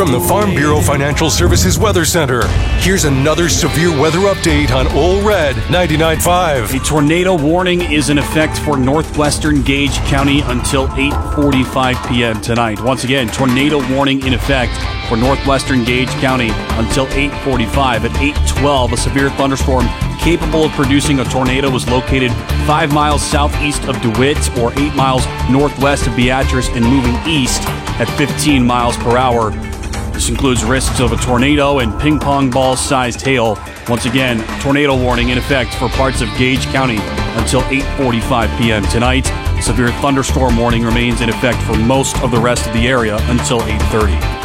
From the Farm Bureau Financial Services Weather Center, here's another severe weather update on Ole Red 99.5. A tornado warning is in effect for northwestern Gage County until 8:45 p.m. tonight. Once again, tornado warning in effect for northwestern Gage County until 8:45. At 8:12, a severe thunderstorm capable of producing a tornado was located 5 miles southeast of DeWitt or 8 miles northwest of Beatrice and moving east at 15 miles per hour. This includes risks of a tornado and ping pong ball sized hail. Once again, tornado warning in effect for parts of Gage County until 8:45 p.m. tonight. Severe thunderstorm warning remains in effect for most of the rest of the area until 8:30.